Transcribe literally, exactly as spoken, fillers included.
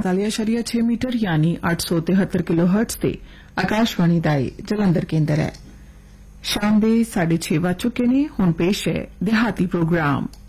उनताली अशारिया छे मीटर यानी अठ सौ तिहत्तर किलो हर्ट्ज ते आकाशवाणी दा जलंधर केंद्र है। शाम दे साढ़े छे बज चुके ने। हुण पेश है देहाती प्रोग्राम।